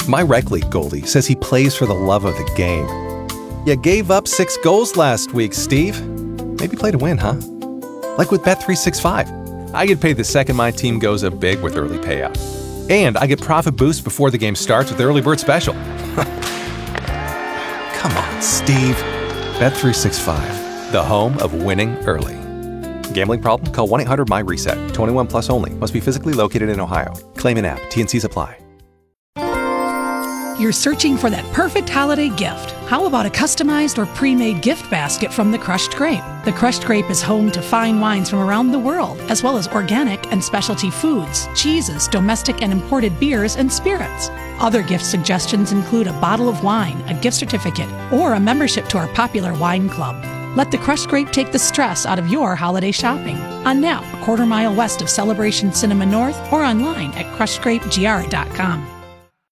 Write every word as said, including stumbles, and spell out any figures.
My rec league goalie says he plays for the love of the game. You gave up six goals last week, Steve. Maybe play to win, huh? Like with Bet three sixty-five. I get paid the second my team goes up big with early payout. And I get profit boost before the game starts with the early bird special. Come on, Steve. Bet three sixty-five, the home of winning early. Gambling problem? Call one eight hundred my reset. twenty-one plus only. Must be physically located in Ohio. Claim an app. T N Cs apply. You're searching for that perfect holiday gift. How about a customized or pre-made gift basket from The Crushed Grape? The Crushed Grape is home to fine wines from around the world, as well as organic and specialty foods, cheeses, domestic and imported beers, and spirits. Other gift suggestions include a bottle of wine, a gift certificate, or a membership to our popular wine club. Let The Crushed Grape take the stress out of your holiday shopping. On now, a quarter mile west of Celebration Cinema North, or online at crushed grape g r dot com.